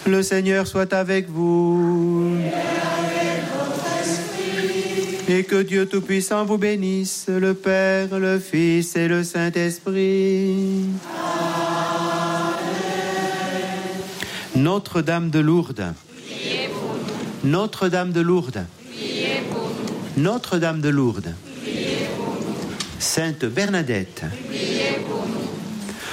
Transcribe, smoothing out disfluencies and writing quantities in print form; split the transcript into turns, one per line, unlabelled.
Le Seigneur soit avec vous. Et que Dieu Tout-Puissant vous bénisse, le Père, le Fils et le Saint-Esprit. Notre-Dame de Lourdes.
Priez pour nous.
Notre-Dame de Lourdes.
Priez pour nous.
Notre-Dame de Lourdes.
Priez pour nous.
Sainte Bernadette.
Priez pour nous.